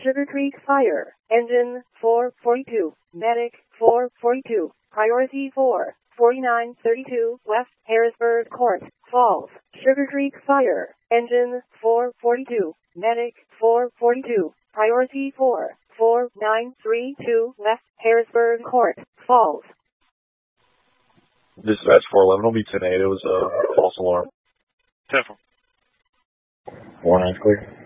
Sugar Creek Fire, Engine 442, Medic 442, Priority 4, 4932 West Harrisburg Court, Falls. Sugar Creek Fire, Engine 442, Medic 442, Priority 4, 4932 West Harrisburg Court, Falls. Dispatch 411 will be 10-8. It was a false alarm. 10-4. 4-9 clear.